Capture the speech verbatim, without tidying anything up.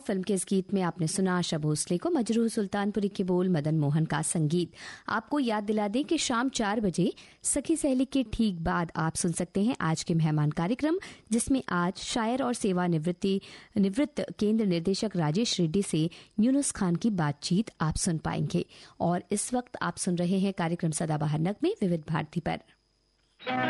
Film के इस गीत में आपने सुना आशा भोसले को, मजरूह सुल्तानपुरी के बोल, मदन मोहन का संगीत। आपको याद दिला दें कि शाम चार बजे सखी सहेली के ठीक बाद आप सुन सकते हैं आज के मेहमान कार्यक्रम, जिसमें आज शायर और सेवानिवृत्ति निवृत्त केंद्र निर्देशक राजेश रेड्डी से यूनुस खान की बातचीत आप सुन पाएंगे। और इस वक्त आप सुन रहे हैं कार्यक्रम सदाबहार नगमे विविध भारती पर।